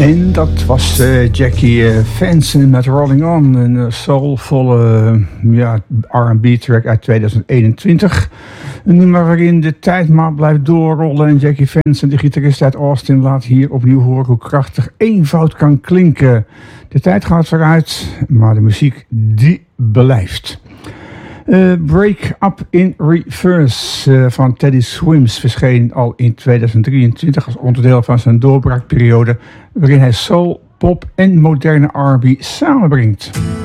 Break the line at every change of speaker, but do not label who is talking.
En dat was Jackie Fanson met Rolling On, een soulvolle R&B track uit 2021. Een nummer waarin de tijd maar blijft doorrollen en Jackie Fanson, de gitarist uit Austin, laat hier opnieuw horen hoe krachtig eenvoud kan klinken. De tijd gaat vooruit, maar de muziek die blijft. Break Up in Reverse van Teddy Swims verscheen al in 2023 als onderdeel van zijn doorbraakperiode, waarin hij soul, pop en moderne R&B samenbrengt.